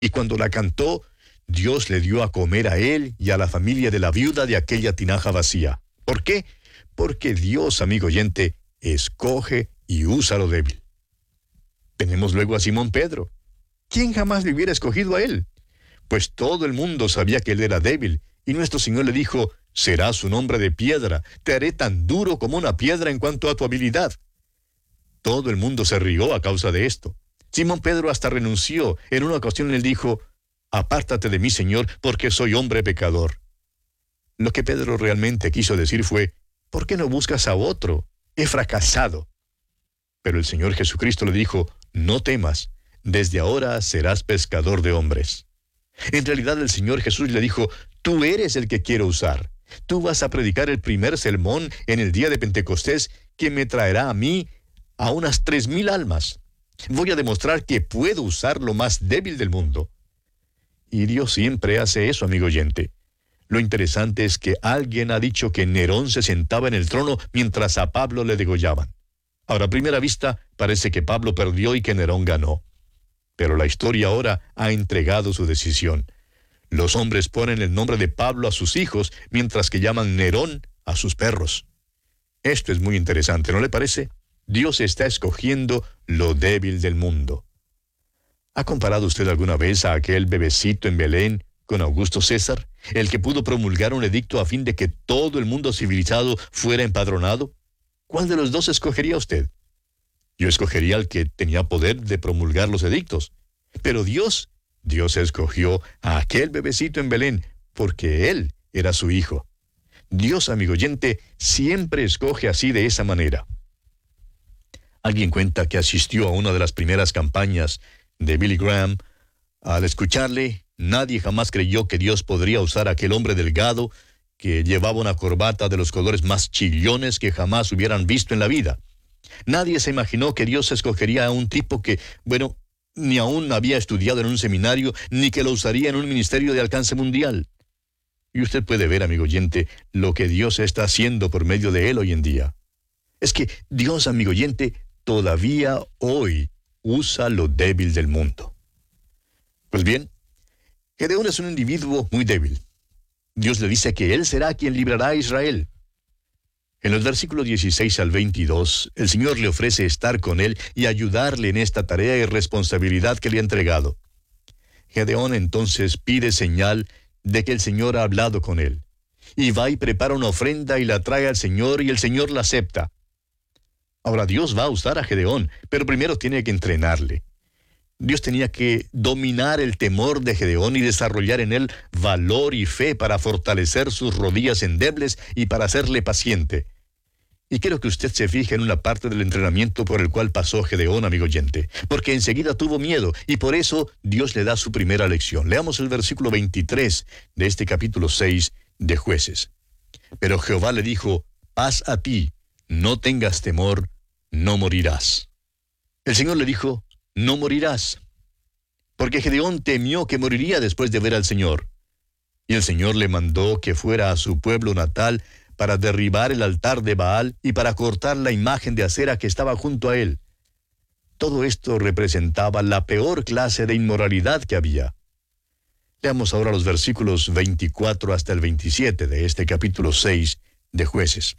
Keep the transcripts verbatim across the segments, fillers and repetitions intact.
Y cuando la cantó, Dios le dio a comer a él y a la familia de la viuda de aquella tinaja vacía. ¿Por qué? Porque Dios, amigo oyente, escoge y usa lo débil. Tenemos luego a Simón Pedro. ¿Quién jamás le hubiera escogido a él? Pues todo el mundo sabía que él era débil, y nuestro Señor le dijo: serás un hombre de piedra, te haré tan duro como una piedra en cuanto a tu habilidad. Todo el mundo se rió a causa de esto. Simón Pedro hasta renunció. En una ocasión él dijo: apártate de mí, Señor, porque soy hombre pecador. Lo que Pedro realmente quiso decir fue: ¿por qué no buscas a otro? He fracasado. Pero el Señor Jesucristo le dijo: no temas, desde ahora serás pescador de hombres. En realidad el Señor Jesús le dijo: tú eres el que quiero usar. Tú vas a predicar el primer sermón en el día de Pentecostés que me traerá a mí a unas tres mil almas. Voy a demostrar que puedo usar lo más débil del mundo. Y Dios siempre hace eso, amigo oyente. Lo interesante es que alguien ha dicho que Nerón se sentaba en el trono mientras a Pablo le degollaban. Ahora, a primera vista, parece que Pablo perdió y que Nerón ganó. Pero la historia ahora ha entregado su decisión. Los hombres ponen el nombre de Pablo a sus hijos, mientras que llaman Nerón a sus perros. Esto es muy interesante, ¿no le parece? Dios está escogiendo lo débil del mundo. ¿Ha comparado usted alguna vez a aquel bebecito en Belén con Augusto César, el que pudo promulgar un edicto a fin de que todo el mundo civilizado fuera empadronado? ¿Cuál de los dos escogería usted? Yo escogería al que tenía poder de promulgar los edictos. Pero Dios, Dios escogió a aquel bebecito en Belén, porque él era su hijo. Dios, amigo oyente, siempre escoge así, de esa manera. Alguien cuenta que asistió a una de las primeras campañas de Billy Graham. Al escucharle, nadie jamás creyó que Dios podría usar a aquel hombre delgado que llevaba una corbata de los colores más chillones que jamás hubieran visto en la vida. Nadie se imaginó que Dios escogería a un tipo que, bueno, ni aún había estudiado en un seminario, ni que lo usaría en un ministerio de alcance mundial. Y usted puede ver, amigo oyente, lo que Dios está haciendo por medio de él hoy en día. Es que Dios, amigo oyente, todavía hoy usa lo débil del mundo. Pues bien, Gedeón es un individuo muy débil. Dios le dice que él será quien librará a Israel. En los versículos dieciséis al veintidós, el Señor le ofrece estar con él y ayudarle en esta tarea y responsabilidad que le ha entregado. Gedeón entonces pide señal de que el Señor ha hablado con él. Y va y prepara una ofrenda y la trae al Señor, y el Señor la acepta. Ahora Dios va a usar a Gedeón, pero primero tiene que entrenarle. Dios tenía que dominar el temor de Gedeón y desarrollar en él valor y fe para fortalecer sus rodillas endebles y para hacerle paciente. Y quiero que usted se fije en una parte del entrenamiento por el cual pasó Gedeón, amigo oyente, porque enseguida tuvo miedo, y por eso Dios le da su primera lección. Leamos el versículo veintitrés de este capítulo seis de Jueces. Pero Jehová le dijo: paz a ti, no tengas temor, no morirás. El Señor le dijo: no morirás, porque Gedeón temió que moriría después de ver al Señor. Y el Señor le mandó que fuera a su pueblo natal para derribar el altar de Baal y para cortar la imagen de acera que estaba junto a él. Todo esto representaba la peor clase de inmoralidad que había. Leamos ahora los versículos veinticuatro hasta el veintisiete de este capítulo seis de Jueces.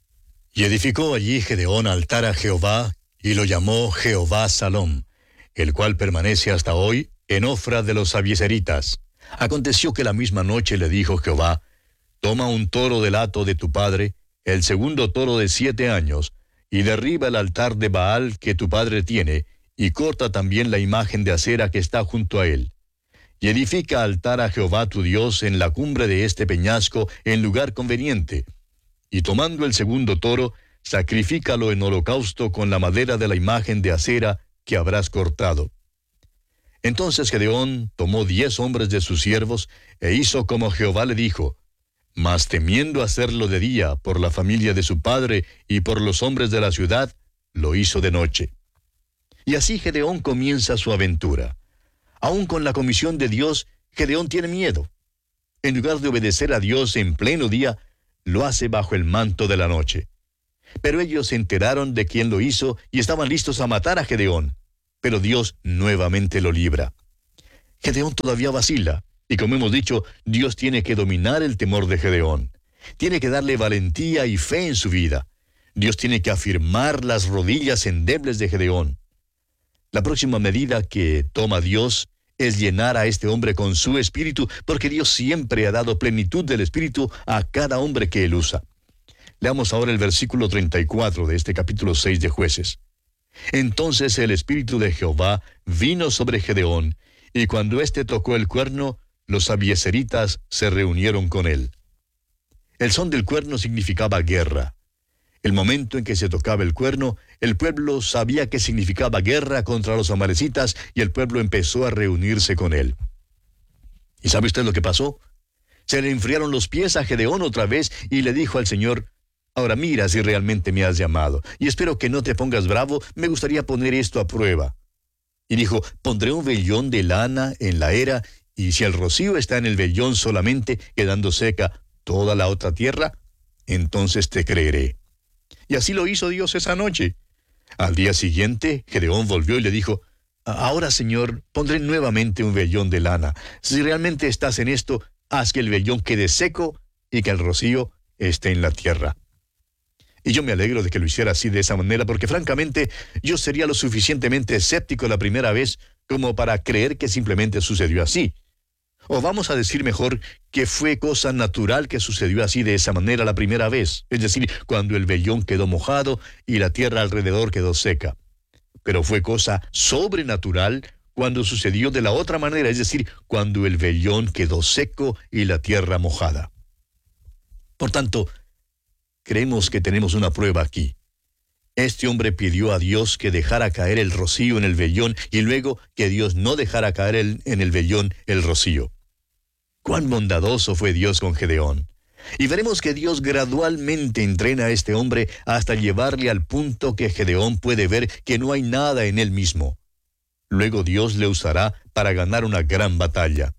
Y edificó allí Gedeón altar a Jehová, y lo llamó Jehová Salom, el cual permanece hasta hoy en Ofra de los Abiezeritas. Aconteció que la misma noche le dijo Jehová: toma un toro del hato de tu padre, el segundo toro de siete años, y derriba el altar de Baal que tu padre tiene, y corta también la imagen de acera que está junto a él. Y edifica altar a Jehová tu Dios en la cumbre de este peñasco, en lugar conveniente. Y tomando el segundo toro, sacrifícalo en holocausto con la madera de la imagen de acera que habrás cortado. Entonces Gedeón tomó diez hombres de sus siervos, e hizo como Jehová le dijo, mas temiendo hacerlo de día por la familia de su padre y por los hombres de la ciudad, lo hizo de noche. Y así Gedeón comienza su aventura. Aún con la comisión de Dios, Gedeón tiene miedo. En lugar de obedecer a Dios en pleno día, lo hace bajo el manto de la noche. Pero ellos se enteraron de quién lo hizo y estaban listos a matar a Gedeón. Pero Dios nuevamente lo libra. Gedeón todavía vacila, y como hemos dicho, Dios tiene que dominar el temor de Gedeón. Tiene que darle valentía y fe en su vida. Dios tiene que afirmar las rodillas endebles de Gedeón. La próxima medida que toma Dios es llenar a este hombre con su espíritu, porque Dios siempre ha dado plenitud del espíritu a cada hombre que él usa. Leamos ahora el versículo treinta y cuatro de este capítulo seis de Jueces. Entonces el espíritu de Jehová vino sobre Gedeón, y cuando éste tocó el cuerno, los abieseritas se reunieron con él. El son del cuerno significaba guerra. El momento en que se tocaba el cuerno, el pueblo sabía que significaba guerra contra los amalecitas, y el pueblo empezó a reunirse con él. ¿Y sabe usted lo que pasó? Se le enfriaron los pies a Gedeón otra vez, y le dijo al Señor: ahora mira si realmente me has llamado, y espero que no te pongas bravo, me gustaría poner esto a prueba. Y dijo: pondré un vellón de lana en la era, y si el rocío está en el vellón solamente, quedando seca toda la otra tierra, entonces te creeré. Y así lo hizo Dios esa noche. Al día siguiente, Gedeón volvió y le dijo: ahora, Señor, pondré nuevamente un vellón de lana. Si realmente estás en esto, haz que el vellón quede seco y que el rocío esté en la tierra. Y yo me alegro de que lo hiciera así de esa manera, porque francamente yo sería lo suficientemente escéptico la primera vez como para creer que simplemente sucedió así. O vamos a decir mejor que fue cosa natural que sucedió así de esa manera la primera vez, es decir, cuando el vellón quedó mojado y la tierra alrededor quedó seca. Pero fue cosa sobrenatural cuando sucedió de la otra manera, es decir, cuando el vellón quedó seco y la tierra mojada. Por tanto, creemos que tenemos una prueba aquí. Este hombre pidió a Dios que dejara caer el rocío en el vellón y luego que Dios no dejara caer el, en el vellón el rocío. Cuán bondadoso fue Dios con Gedeón. Y veremos que Dios gradualmente entrena a este hombre hasta llevarle al punto que Gedeón puede ver que no hay nada en él mismo. Luego Dios le usará para ganar una gran batalla.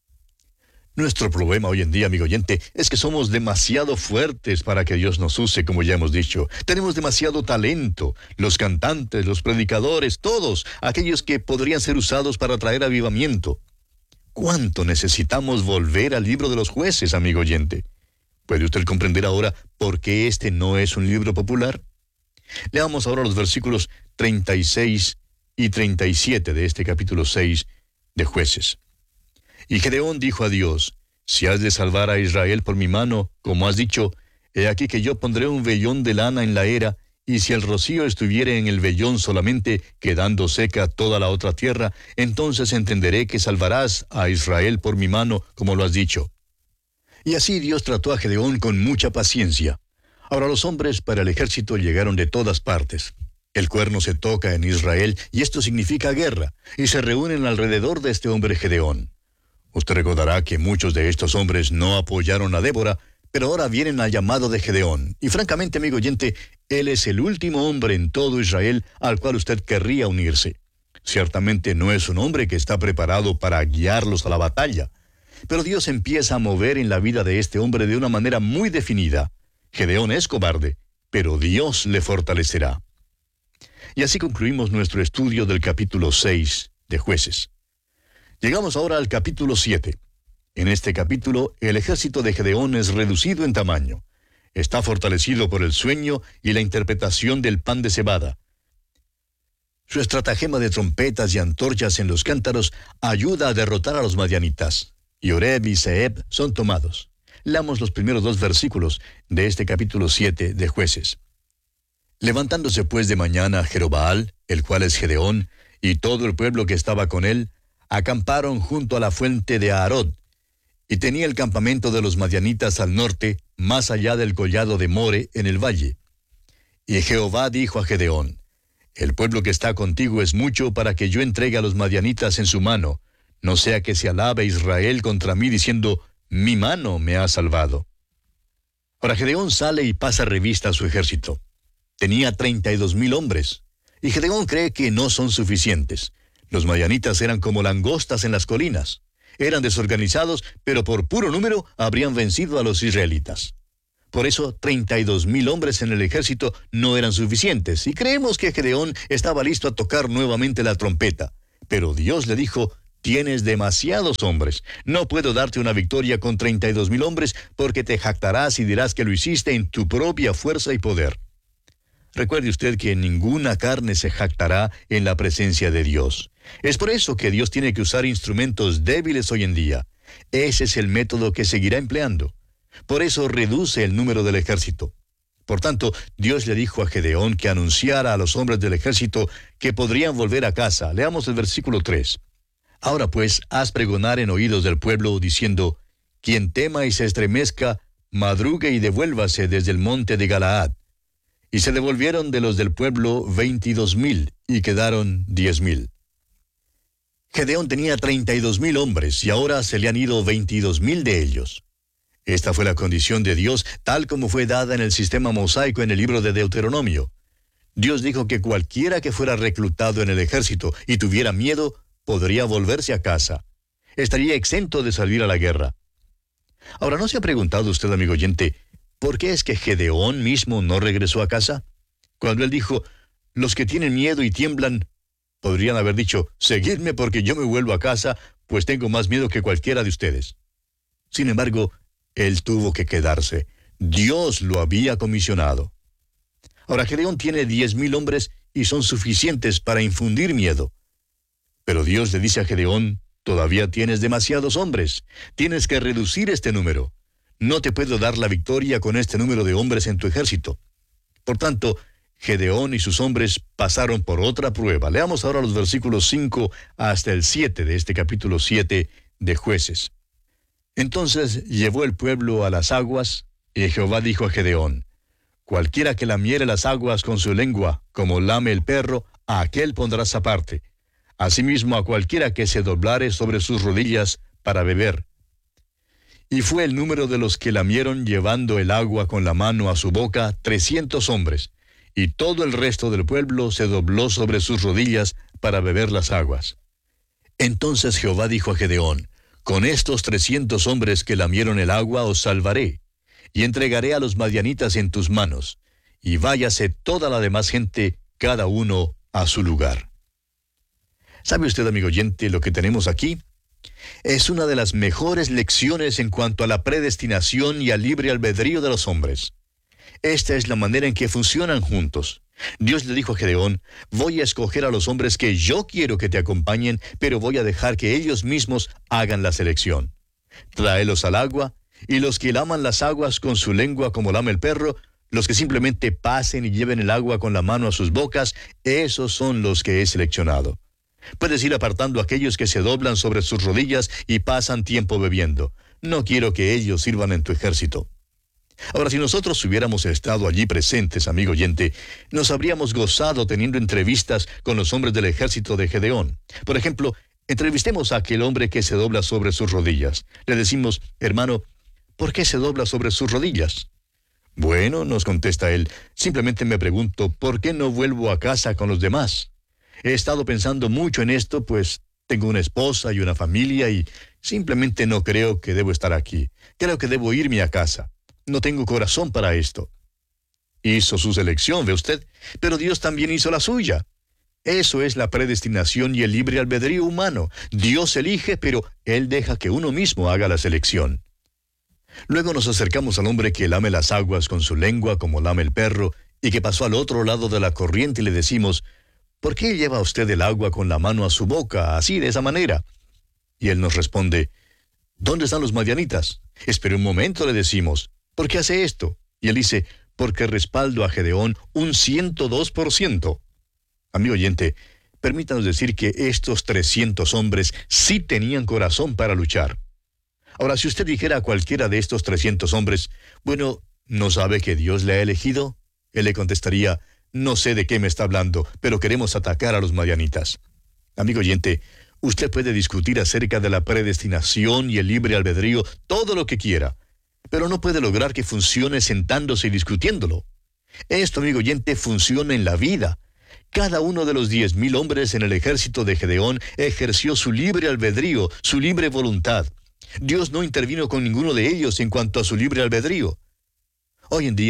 Nuestro problema hoy en día, amigo oyente, es que somos demasiado fuertes para que Dios nos use, como ya hemos dicho. Tenemos demasiado talento. Los cantantes, los predicadores, todos, aquellos que podrían ser usados para traer avivamiento. ¿Cuánto necesitamos volver al libro de los jueces, amigo oyente? ¿Puede usted comprender ahora por qué este no es un libro popular? Leamos ahora los versículos treinta y seis y treinta y siete de este capítulo seis de Jueces. Y Gedeón dijo a Dios: si has de salvar a Israel por mi mano, como has dicho, he aquí que yo pondré un vellón de lana en la era, y si el rocío estuviere en el vellón solamente, quedando seca toda la otra tierra, entonces entenderé que salvarás a Israel por mi mano, como lo has dicho. Y así Dios trató a Gedeón con mucha paciencia. Ahora los hombres para el ejército llegaron de todas partes. El cuerno se toca en Israel, y esto significa guerra, y se reúnen alrededor de este hombre Gedeón. Usted recordará que muchos de estos hombres no apoyaron a Débora, pero ahora vienen al llamado de Gedeón. Y francamente, amigo oyente, él es el último hombre en todo Israel al cual usted querría unirse. Ciertamente no es un hombre que está preparado para guiarlos a la batalla. Pero Dios empieza a mover en la vida de este hombre de una manera muy definida. Gedeón es cobarde, pero Dios le fortalecerá. Y así concluimos nuestro estudio del capítulo seis de Jueces. Llegamos ahora al capítulo siete. En este capítulo, el ejército de Gedeón es reducido en tamaño. Está fortalecido por el sueño y la interpretación del pan de cebada. Su estratagema de trompetas y antorchas en los cántaros ayuda a derrotar a los madianitas. Y Oreb y Zeeb son tomados. Leamos los primeros dos versículos de este capítulo siete de Jueces. Levantándose pues de mañana Jerobaal, el cual es Gedeón, y todo el pueblo que estaba con él, acamparon junto a la fuente de Aarod, y tenía el campamento de los madianitas al norte, más allá del collado de More, en el valle. Y Jehová dijo a Gedeón: el pueblo que está contigo es mucho para que yo entregue a los madianitas en su mano, no sea que se alabe Israel contra mí diciendo: mi mano me ha salvado. Ahora Gedeón sale y pasa revista a su ejército. Tenía treinta y dos mil hombres, y Gedeón cree que no son suficientes. Los madianitas eran como langostas en las colinas. Eran desorganizados, pero por puro número habrían vencido a los israelitas. Por eso, treinta y dos mil hombres en el ejército no eran suficientes, y creemos que Gedeón estaba listo a tocar nuevamente la trompeta. Pero Dios le dijo: Tienes demasiados hombres. No puedo darte una victoria con treinta y dos mil hombres porque te jactarás y dirás que lo hiciste en tu propia fuerza y poder. Recuerde usted que ninguna carne se jactará en la presencia de Dios. Es por eso que Dios tiene que usar instrumentos débiles hoy en día. Ese es el método que seguirá empleando. Por eso reduce el número del ejército. Por tanto, Dios le dijo a Gedeón que anunciara a los hombres del ejército que podrían volver a casa. Leamos el versículo tres. Ahora pues, haz pregonar en oídos del pueblo, diciendo, quien tema y se estremezca, madrugue y devuélvase desde el monte de Galaad. Y se devolvieron de los del pueblo veintidós mil, y quedaron diez mil. Gedeón tenía treinta y dos mil hombres, y ahora se le han ido veintidós mil de ellos. Esta fue la condición de Dios, tal como fue dada en el sistema mosaico en el libro de Deuteronomio. Dios dijo que cualquiera que fuera reclutado en el ejército y tuviera miedo, podría volverse a casa. Estaría exento de salir a la guerra. Ahora, ¿no se ha preguntado usted, amigo oyente, por qué es que Gedeón mismo no regresó a casa? Cuando él dijo, los que tienen miedo y tiemblan, podrían haber dicho, seguidme porque yo me vuelvo a casa, pues tengo más miedo que cualquiera de ustedes. Sin embargo, él tuvo que quedarse. Dios lo había comisionado. Ahora, Gedeón tiene diez mil hombres y son suficientes para infundir miedo. Pero Dios le dice a Gedeón, todavía tienes demasiados hombres. Tienes que reducir este número. No te puedo dar la victoria con este número de hombres en tu ejército. Por tanto, Gedeón y sus hombres pasaron por otra prueba. Leamos ahora los versículos cinco hasta el siete de este capítulo siete de Jueces. Entonces llevó el pueblo a las aguas, y Jehová dijo a Gedeón, cualquiera que lamiere las aguas con su lengua, como lame el perro, a aquel pondrás aparte. Asimismo a cualquiera que se doblare sobre sus rodillas para beber. Y fue el número de los que lamieron llevando el agua con la mano a su boca, trescientos hombres, y todo el resto del pueblo se dobló sobre sus rodillas para beber las aguas. Entonces Jehová dijo a Gedeón, con estos trescientos hombres que lamieron el agua os salvaré, y entregaré a los madianitas en tus manos, y váyase toda la demás gente, cada uno a su lugar. ¿Sabe usted, amigo oyente, lo que tenemos aquí? Es una de las mejores lecciones en cuanto a la predestinación y al libre albedrío de los hombres. Esta es la manera en que funcionan juntos. Dios le dijo a Gedeón, voy a escoger a los hombres que yo quiero que te acompañen, pero voy a dejar que ellos mismos hagan la selección. Tráelos al agua, y los que laman las aguas con su lengua como lame el perro, los que simplemente pasen y lleven el agua con la mano a sus bocas, esos son los que he seleccionado. Puedes ir apartando a aquellos que se doblan sobre sus rodillas y pasan tiempo bebiendo. No quiero que ellos sirvan en tu ejército. Ahora, si nosotros hubiéramos estado allí presentes, amigo oyente, nos habríamos gozado teniendo entrevistas con los hombres del ejército de Gedeón. Por ejemplo, entrevistemos a aquel hombre que se dobla sobre sus rodillas. Le decimos, hermano, ¿por qué se dobla sobre sus rodillas? Bueno, nos contesta él, simplemente me pregunto, ¿por qué no vuelvo a casa con los demás? He estado pensando mucho en esto, pues tengo una esposa y una familia y simplemente no creo que debo estar aquí. Creo que debo irme a casa. No tengo corazón para esto. Hizo su selección, ¿ve usted? Pero Dios también hizo la suya. Eso es la predestinación y el libre albedrío humano. Dios elige, pero Él deja que uno mismo haga la selección. Luego nos acercamos al hombre que lame las aguas con su lengua como lame el perro y que pasó al otro lado de la corriente y le decimos, ¿por qué lleva usted el agua con la mano a su boca, así, de esa manera? Y él nos responde, ¿dónde están los madianitas? Espere un momento, le decimos, ¿por qué hace esto? Y él dice, porque respaldo a Gedeón un ciento dos por ciento. Amigo oyente, permítanos decir que estos trescientos hombres sí tenían corazón para luchar. Ahora, si usted dijera a cualquiera de estos trescientos hombres, bueno, ¿no sabe que Dios le ha elegido? Él le contestaría, no sé de qué me está hablando, pero queremos atacar a los madianitas. Amigo oyente, usted puede discutir acerca de la predestinación y el libre albedrío todo lo que quiera, pero no puede lograr que funcione sentándose y discutiéndolo. Esto, amigo oyente, funciona en la vida. Cada uno de los diez mil hombres en el ejército de Gedeón ejerció su libre albedrío, su libre voluntad. Dios no intervino con ninguno de ellos en cuanto a su libre albedrío. Hoy en día,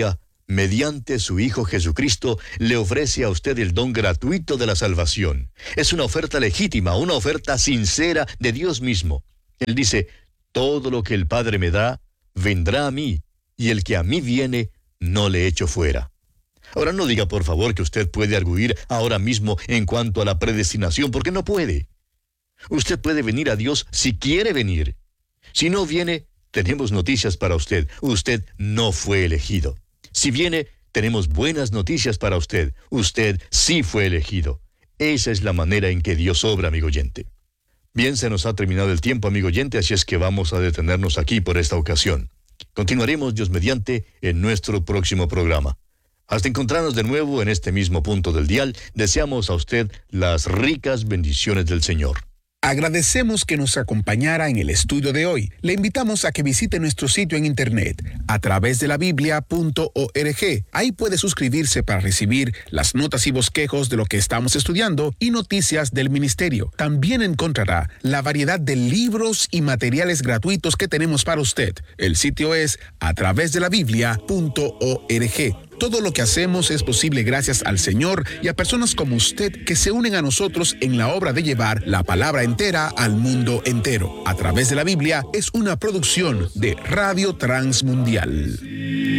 mediante su Hijo Jesucristo, le ofrece a usted el don gratuito de la salvación. Es una oferta legítima, una oferta sincera de Dios mismo. Él dice, todo lo que el Padre me da, vendrá a mí, y el que a mí viene, no le echo fuera. Ahora no diga por favor que usted puede arguir ahora mismo en cuanto a la predestinación, porque no puede. Usted puede venir a Dios si quiere venir. Si no viene, tenemos noticias para usted. Usted no fue elegido. Si viene, tenemos buenas noticias para usted. Usted sí fue elegido. Esa es la manera en que Dios obra, amigo oyente. Bien, se nos ha terminado el tiempo, amigo oyente, así es que vamos a detenernos aquí por esta ocasión. Continuaremos, Dios mediante, en nuestro próximo programa. Hasta encontrarnos de nuevo en este mismo punto del dial, deseamos a usted las ricas bendiciones del Señor. Agradecemos que nos acompañara en el estudio de hoy. Le invitamos a que visite nuestro sitio en internet a través de la biblia punto org. Ahí puede suscribirse para recibir las notas y bosquejos de lo que estamos estudiando y noticias del ministerio. También encontrará la variedad de libros y materiales gratuitos que tenemos para usted. El sitio es a través de la biblia punto org. Todo lo que hacemos es posible gracias al Señor y a personas como usted que se unen a nosotros en la obra de llevar la palabra entera al mundo entero. A través de la Biblia es una producción de Radio Transmundial.